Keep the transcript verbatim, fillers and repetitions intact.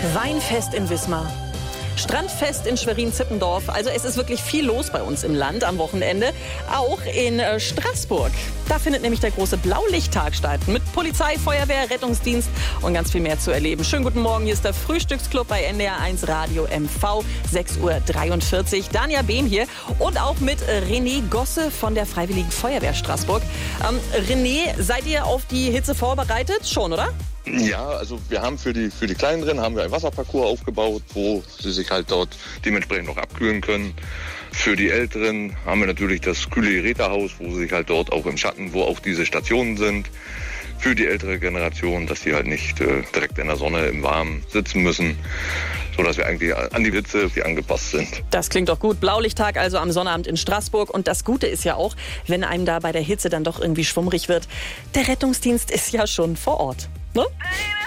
Weinfest in Wismar. Strandfest in Schwerin-Zippendorf. Also es ist wirklich viel los bei uns im Land am Wochenende. Auch in äh, Straßburg. Da findet nämlich der große Blaulichttag statt. Mit Polizei, Feuerwehr, Rettungsdienst und ganz viel mehr zu erleben. Schönen guten Morgen, hier ist der Frühstücksclub bei N D R eins Radio M V. sechs Uhr dreiundvierzig. Danja Behm hier und auch mit René Gosse von der Freiwilligen Feuerwehr Straßburg. Ähm, René, seid ihr auf die Hitze vorbereitet? Schon, oder? Ja, also wir haben für die für die Kleineren haben wir einen Wasserparcours aufgebaut, wo sie sich halt dort dementsprechend noch abkühlen können. Für die Älteren haben wir natürlich das kühle Gerätehaus, wo sie sich halt dort auch im Schatten, wo auch diese Stationen sind. Für die ältere Generation, dass die halt nicht äh, direkt in der Sonne im Warmen sitzen müssen, sodass wir eigentlich an die Hitze wie angepasst sind. Das klingt doch gut. Blaulichttag also am Sonnabend in Straßburg. Und das Gute ist ja auch, wenn einem da bei der Hitze dann doch irgendwie schwummrig wird, der Rettungsdienst ist ja schon vor Ort. Ne?